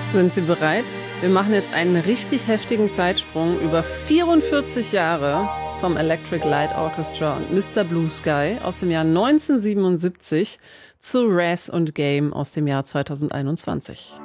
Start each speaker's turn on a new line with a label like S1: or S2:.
S1: Sind Sie bereit? Wir machen jetzt einen richtig heftigen Zeitsprung über 44 Jahre vom Electric Light Orchestra und Mr. Blue Sky aus dem Jahr 1977 zu Raz und Game aus dem Jahr 2021.